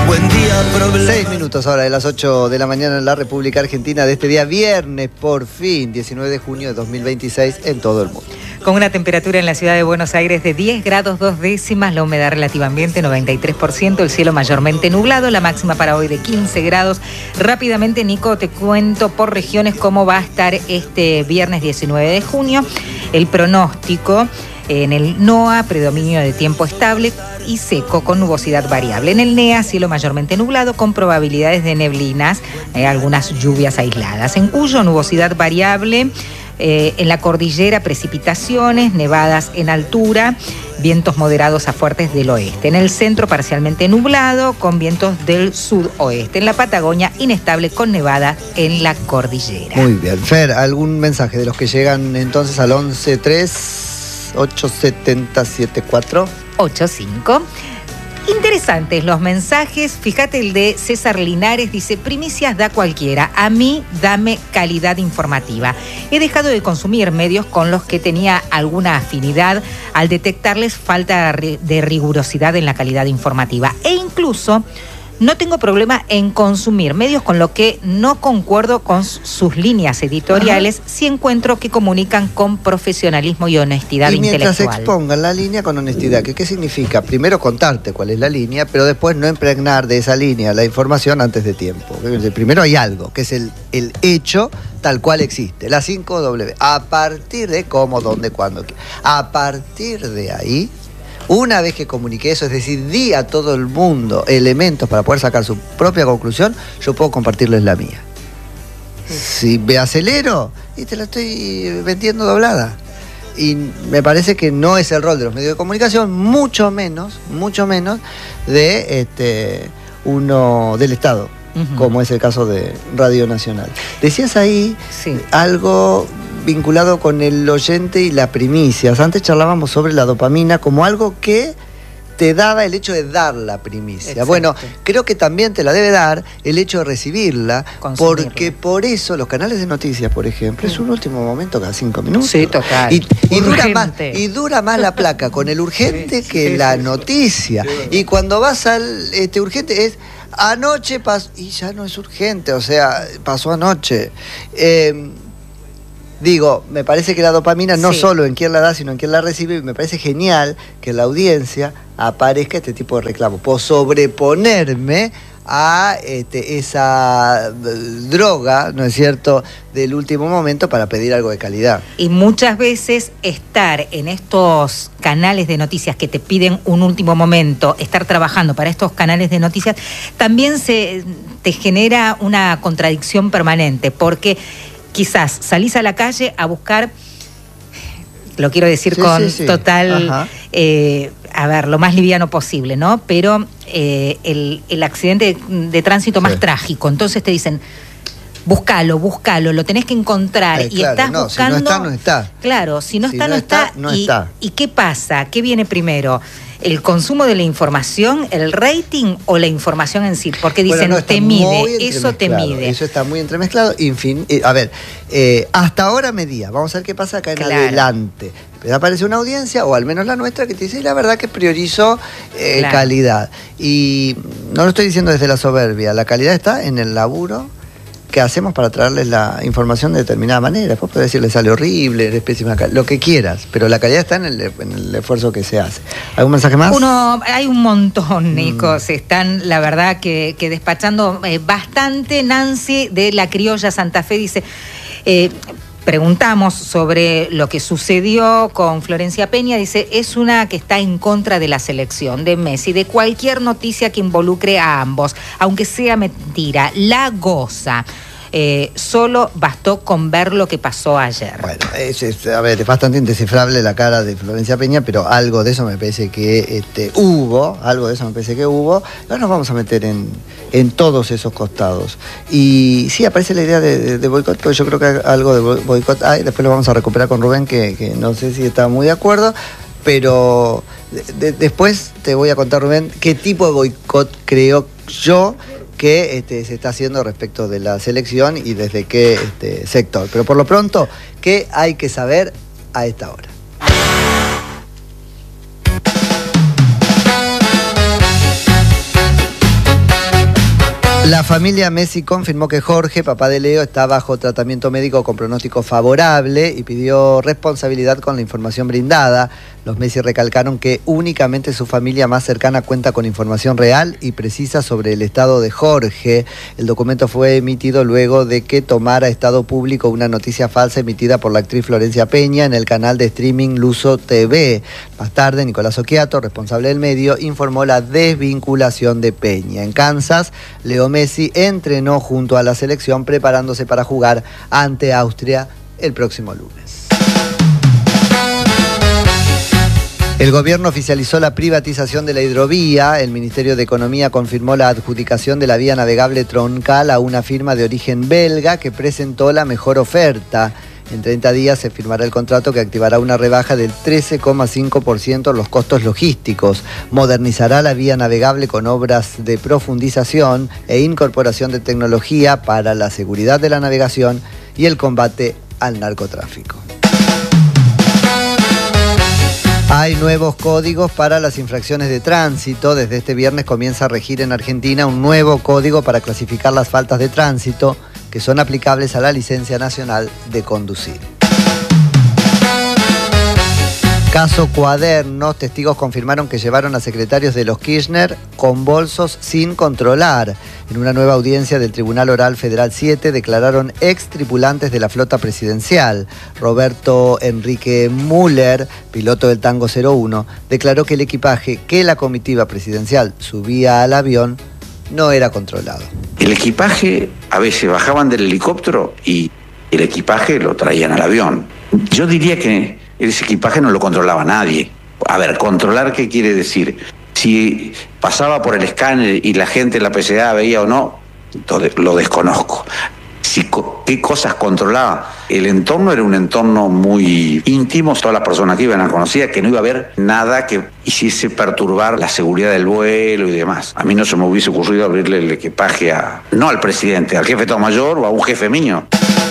Buen día, problema. 6 minutos ahora de las 8 de la mañana en la República Argentina de este día viernes, por fin, 19 de junio de 2026 en todo el mundo. Con una temperatura en la ciudad de Buenos Aires de 10 grados 2 décimas, la humedad relativa ambiente 93%, el cielo mayormente nublado, la máxima para hoy de 15 grados. Rápidamente, Nico, te cuento por regiones cómo va a estar este viernes 19 de junio. El pronóstico en el NOA, predominio de tiempo estable y seco con nubosidad variable. En el NEA, cielo mayormente nublado con probabilidades de neblinas, algunas lluvias aisladas. En Cuyo, nubosidad variable. En la cordillera, precipitaciones, nevadas en altura, vientos moderados a fuertes del oeste. En el centro, parcialmente nublado, con vientos del sudoeste. En la Patagonia, inestable con nevada en la cordillera. Muy bien. Fer, ¿algún mensaje de los que llegan entonces al 11-3-870-7485? Interesantes los mensajes. Fíjate el de César Linares, dice: primicias da cualquiera, a mí dame calidad informativa. He dejado de consumir medios con los que tenía alguna afinidad al detectarles falta de rigurosidad en la calidad informativa. E incluso no tengo problema en consumir medios con los que no concuerdo con sus líneas editoriales, si encuentro que comunican con profesionalismo y honestidad intelectual. Y mientras expongan la línea con honestidad, ¿qué significa? Primero contarte cuál es la línea, pero después no impregnar de esa línea la información antes de tiempo. Primero hay algo, que es el hecho tal cual existe, la 5W. A partir de cómo, dónde, cuándo. A partir de ahí, una vez que comuniqué eso, es decir, di a todo el mundo elementos para poder sacar su propia conclusión, yo puedo compartirles la mía. Si me acelero, y te la estoy vendiendo doblada. Y me parece que no es el rol de los medios de comunicación, mucho menos de uno del Estado, como es el caso de Radio Nacional. Decías ahí algo vinculado con el oyente y las primicias. Antes charlábamos sobre la dopamina como algo que te daba el hecho de dar la primicia. Exacto. Bueno, creo que también te la debe dar el hecho de recibirla, porque por eso los canales de noticias, por ejemplo, es un último momento cada 5 minutos. Sí, total. Y dura más la placa con el urgente que la noticia. Y cuando vas al urgente es anoche pasó, y ya no es urgente, o sea, pasó anoche. Digo, me parece que la dopamina no solo en quien la da, sino en quien la recibe, y me parece genial que en la audiencia aparezca este tipo de reclamo. Puedo sobreponerme a esa droga, ¿no es cierto?, del último momento para pedir algo de calidad. Y muchas veces estar en estos canales de noticias que te piden un último momento, estar trabajando para estos canales de noticias, también te genera una contradicción permanente, porque quizás salís a la calle a buscar, lo quiero decir total, lo más liviano posible, ¿no? Pero el accidente de tránsito más trágico, entonces te dicen, búscalo, lo tenés que encontrar. Y claro, estás buscando. Si no está, no está. Claro, si no está. ¿Y qué pasa? ¿Qué viene primero? ¿El consumo de la información, el rating o la información en sí? Porque dicen, te mide, eso te mide. Eso está muy entremezclado. Hasta ahora medía. Vamos a ver qué pasa acá en adelante. Pero aparece una audiencia, o al menos la nuestra, que te dice, la verdad que priorizo calidad. Y no lo estoy diciendo desde la soberbia. La calidad está en el laburo que hacemos para traerles la información de determinada manera. Después puedes decirle, sale horrible, eres pésima, lo que quieras, pero la calidad está en el esfuerzo que se hace. ¿Algún mensaje más? Hay un montón, Nico. Se están, la verdad, que despachando bastante. Nancy de La Criolla Santa Fe dice, preguntamos sobre lo que sucedió con Florencia Peña, dice, es una que está en contra de la selección de Messi, de cualquier noticia que involucre a ambos, aunque sea mentira, la goza. Solo bastó con ver lo que pasó ayer. Bueno, es bastante indescifrable la cara de Florencia Peña, pero algo de eso me parece que hubo. Ahora nos vamos a meter en todos esos costados. Y sí, aparece la idea de boicot, pero yo creo que algo de boicot hay. Después lo vamos a recuperar con Rubén, que no sé si está muy de acuerdo, pero después te voy a contar, Rubén, qué tipo de boicot creo yo que se está haciendo respecto de la selección y desde qué sector. Pero por lo pronto, ¿qué hay que saber a esta hora? La familia Messi confirmó que Jorge, papá de Leo, está bajo tratamiento médico con pronóstico favorable y pidió responsabilidad con la información brindada. Los Messi recalcaron que únicamente su familia más cercana cuenta con información real y precisa sobre el estado de Jorge. El documento fue emitido luego de que tomara estado público una noticia falsa emitida por la actriz Florencia Peña en el canal de streaming Luso TV. Más tarde, Nicolás Occhiato, responsable del medio, informó la desvinculación de Peña. En Kansas, Leo Messi entrenó junto a la selección preparándose para jugar ante Austria el próximo lunes. El gobierno oficializó la privatización de la hidrovía. El Ministerio de Economía confirmó la adjudicación de la vía navegable troncal a una firma de origen belga que presentó la mejor oferta. En 30 días se firmará el contrato que activará una rebaja del 13,5% en los costos logísticos. Modernizará la vía navegable con obras de profundización e incorporación de tecnología para la seguridad de la navegación y el combate al narcotráfico. Hay nuevos códigos para las infracciones de tránsito. Desde este viernes comienza a regir en Argentina un nuevo código para clasificar las faltas de tránsito que son aplicables a la licencia nacional de conducir. Caso Cuadernos, testigos confirmaron que llevaron a secretarios de los Kirchner con bolsos sin controlar. En una nueva audiencia del Tribunal Oral Federal 7 declararon ex tripulantes de la flota presidencial. Roberto Enrique Müller, piloto del Tango 01, declaró que el equipaje que la comitiva presidencial subía al avión no era controlado. El equipaje, a veces bajaban del helicóptero y el equipaje lo traían al avión. Yo diría que ese equipaje no lo controlaba nadie. A ver, ¿controlar qué quiere decir? Si pasaba por el escáner y la gente en la PCA veía o no, lo desconozco. ¿Qué cosas controlaba? El entorno era un entorno muy íntimo, todas las personas que iban a conocer, que no iba a haber nada que hiciese perturbar la seguridad del vuelo y demás. A mí no se me hubiese ocurrido abrirle el equipaje no al presidente, al jefe de Estado Mayor o a un jefe mío.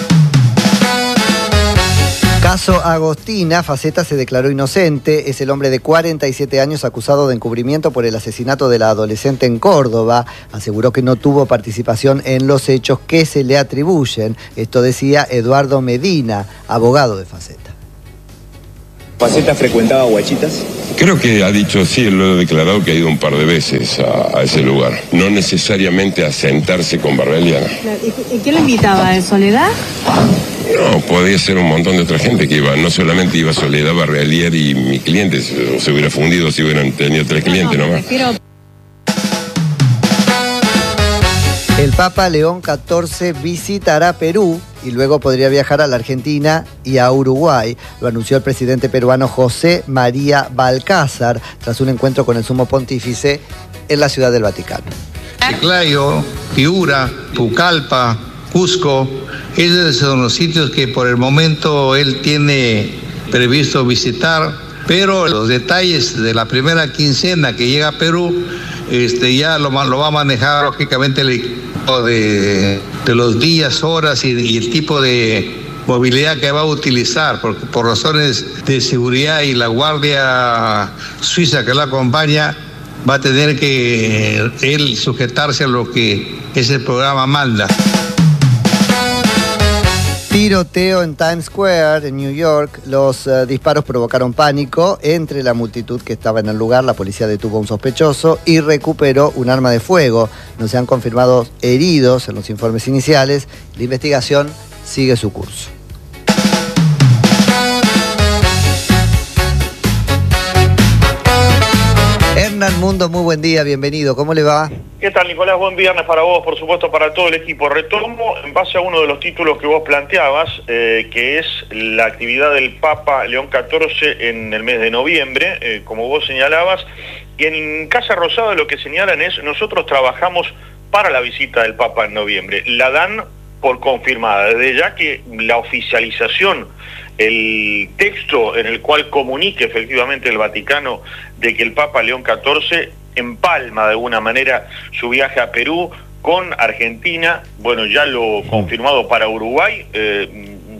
Caso Agostina, Faceta se declaró inocente. Es el hombre de 47 años acusado de encubrimiento por el asesinato de la adolescente en Córdoba. Aseguró que no tuvo participación en los hechos que se le atribuyen. Esto decía Eduardo Medina, abogado de Faceta. ¿Faceta frecuentaba Huachitas? Creo que ha dicho, sí, él lo ha declarado que ha ido un par de veces a ese lugar. No necesariamente a sentarse con Barreliana. ¿Y quién lo invitaba? ¿En Soledad? No, podía ser un montón de otra gente que iba. No solamente iba Soledad, Barrelier y mi cliente. Se hubiera fundido si hubieran tenido 3 clientes nomás. El Papa León XIV visitará Perú y luego podría viajar a la Argentina y a Uruguay. Lo anunció el presidente peruano José María Balcázar tras un encuentro con el sumo pontífice en la Ciudad del Vaticano. Chiclayo, Piura, Pucallpa, Cusco, esos son los sitios que por el momento él tiene previsto visitar, pero los detalles de la primera quincena que llega a Perú ya lo va a manejar lógicamente el equipo de los días, horas y el tipo de movilidad que va a utilizar, porque por razones de seguridad y la guardia suiza que lo acompaña va a tener que él sujetarse a lo que ese programa manda. Tiroteo en Times Square, en New York. Los disparos provocaron pánico entre la multitud que estaba en el lugar. La policía detuvo a un sospechoso y recuperó un arma de fuego. No se han confirmado heridos en los informes iniciales. La investigación sigue su curso. Hernán Mundo, muy buen día, bienvenido. ¿Cómo le va? ¿Qué tal, Nicolás? Buen viernes para vos, por supuesto para todo el equipo. Retomo en base a uno de los títulos que vos planteabas, que es la actividad del Papa León XIV en el mes de noviembre, como vos señalabas, y en Casa Rosada lo que señalan es, nosotros trabajamos para la visita del Papa en noviembre. La dan por confirmada, desde ya que la oficialización, el texto en el cual comunique efectivamente el Vaticano de que el Papa León XIV empalma de alguna manera su viaje a Perú con Argentina, bueno, ya lo confirmado para Uruguay,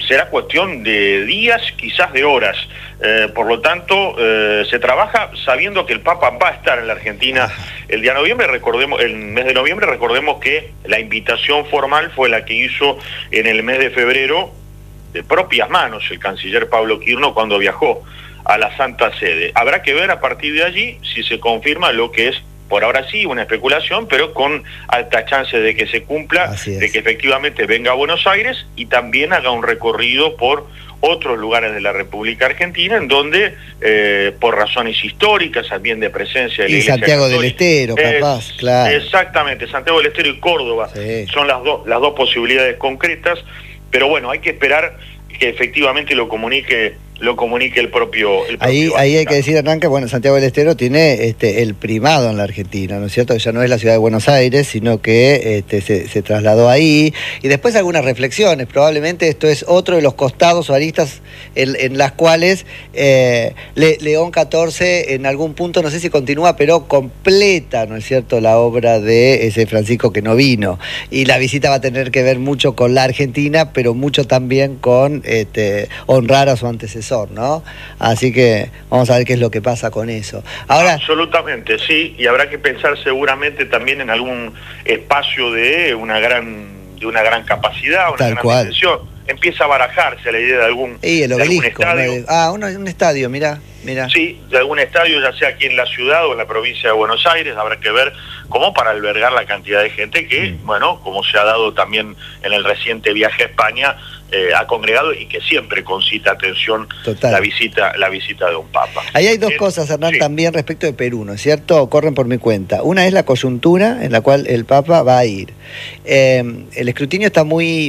será cuestión de días, quizás de horas. Por lo tanto, se trabaja sabiendo que el Papa va a estar en la Argentina el mes de noviembre. Recordemos que la invitación formal fue la que hizo en el mes de febrero de propias manos el canciller Pablo Quirno cuando viajó a la Santa Sede. Habrá que ver a partir de allí si se confirma lo que es, por ahora sí, una especulación, pero con alta chance de que se cumpla, de que efectivamente venga a Buenos Aires y también haga un recorrido por otros lugares de la República Argentina, en donde, por razones históricas, también de presencia de la Iglesia Santiago Católica, del Estero, capaz, claro. Exactamente, Santiago del Estero y Córdoba son las dos posibilidades concretas, pero bueno, hay que esperar que efectivamente lo comunique el propio ahí hay que decir, Hernán, que bueno, Santiago del Estero tiene el primado en la Argentina, ¿no es cierto? Que ya no es la ciudad de Buenos Aires, sino que se trasladó ahí. Y después algunas reflexiones, probablemente esto es otro de los costados o aristas en las cuales León XIV en algún punto, no sé si continúa, pero completa, ¿no es cierto?, la obra de ese Francisco que no vino. Y la visita va a tener que ver mucho con la Argentina, pero mucho también con honrar a su antecesor, ¿no? Así que vamos a ver qué es lo que pasa con eso. Ahora, absolutamente, sí, y habrá que pensar seguramente también en algún espacio de una gran capacidad, una gran dimensión. Empieza a barajarse la idea de algún estadio. Un estadio, mirá. Sí, de algún estadio, ya sea aquí en la ciudad o en la provincia de Buenos Aires, habrá que ver cómo para albergar la cantidad de gente que, bueno, como se ha dado también en el reciente viaje a España, ha congregado y que siempre concita atención la visita de un Papa. Ahí hay dos cosas, Hernán, también respecto de Perú, ¿no es cierto? Corren por mi cuenta. Una es la coyuntura en la cual el Papa va a ir. El escrutinio está muy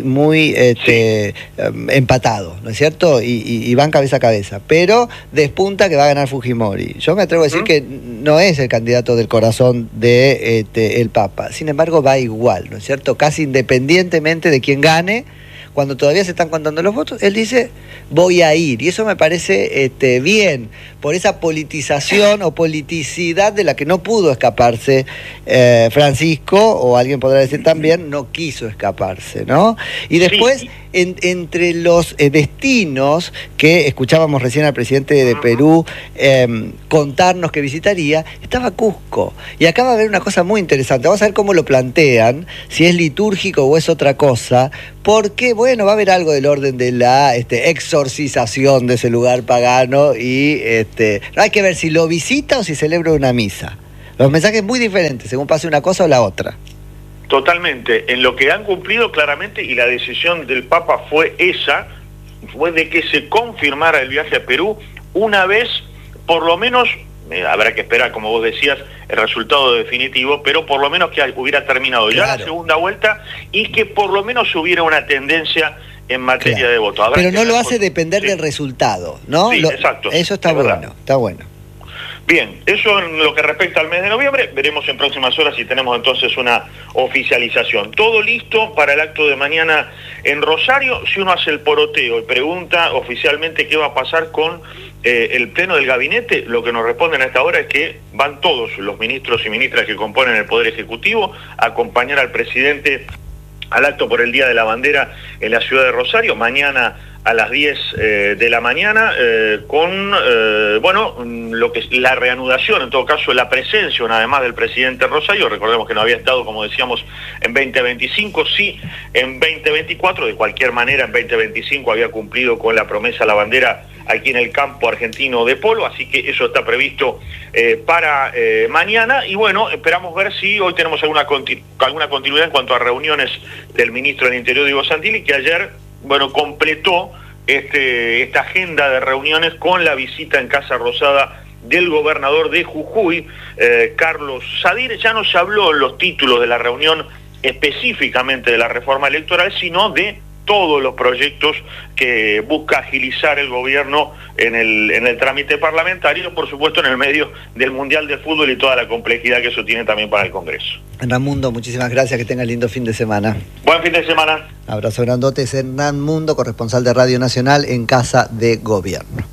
empatado, ¿no es cierto? Y van cabeza a cabeza, pero despunta que va a ganar Fujimori. Yo me atrevo a decir que no es el candidato del corazón de el Papa. Sin embargo, va igual, ¿no es cierto? Casi independientemente de quién gane, cuando todavía se están contando los votos, él dice, voy a ir. Y eso me parece bien, por esa politización o politicidad de la que no pudo escaparse Francisco, o alguien podrá decir también, no quiso escaparse, ¿no? Y después, entre los destinos que escuchábamos recién al presidente de Perú contarnos que visitaría, estaba Cusco. Y acá va a haber una cosa muy interesante. Vamos a ver cómo lo plantean, si es litúrgico o es otra cosa, porque, bueno, va a haber algo del orden de la exorcización de ese lugar pagano y no hay que ver si lo visita o si celebra una misa. Los mensajes muy diferentes, según pase una cosa o la otra. Totalmente. En lo que han cumplido claramente, y la decisión del Papa fue de que se confirmara el viaje a Perú una vez, por lo menos, habrá que esperar, como vos decías, el resultado definitivo, pero por lo menos que hubiera terminado ya la segunda vuelta y que por lo menos hubiera una tendencia en materia de voto. Pero no lo hace depender del resultado, ¿no? Sí, exacto. Eso está bueno, está bueno. Bien, eso en lo que respecta al mes de noviembre. Veremos en próximas horas si tenemos entonces una oficialización. Todo listo para el acto de mañana en Rosario. Si uno hace el poroteo y pregunta oficialmente qué va a pasar con el pleno del gabinete, lo que nos responden a esta hora es que van todos los ministros y ministras que componen el Poder Ejecutivo a acompañar al presidente al acto por el Día de la Bandera en la ciudad de Rosario, mañana a las 10 de la mañana, con lo que es la reanudación, en todo caso la presencia una vez más del presidente Rosario. Recordemos que no había estado, como decíamos, en 2025, sí en 2024, de cualquier manera en 2025 había cumplido con la promesa a la bandera aquí en el campo argentino de polo, así que eso está previsto para mañana. Y bueno, esperamos ver si hoy tenemos alguna continuidad en cuanto a reuniones del ministro del Interior, Diego Santilli, que ayer, completó esta agenda de reuniones con la visita en Casa Rosada del gobernador de Jujuy, Carlos Sadir. Ya no se habló en los títulos de la reunión específicamente de la reforma electoral, sino de todos los proyectos que busca agilizar el gobierno en el trámite parlamentario, por supuesto en el medio del Mundial de Fútbol y toda la complejidad que eso tiene también para el Congreso. Hernán Mundo, muchísimas gracias, que tenga lindo fin de semana. Buen fin de semana. Abrazo grandote, es Hernán Mundo, corresponsal de Radio Nacional en Casa de Gobierno.